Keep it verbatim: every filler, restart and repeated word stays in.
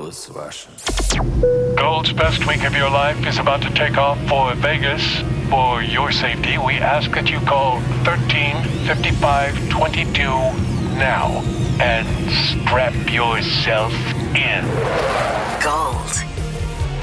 голос ваш. Gold's best week of your life is about to take off for Vegas. For your safety, we ask that you call thirteen fifty-five twenty-two now and strap yourself in. Gold